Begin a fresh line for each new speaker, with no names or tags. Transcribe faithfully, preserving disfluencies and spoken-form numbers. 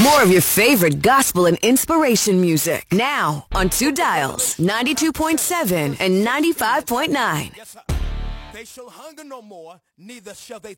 More of your favorite gospel and inspiration music. Now on two dials, ninety-two point seven and ninety-five point nine.
Yes, sir. They shall hunger no more, neither shall they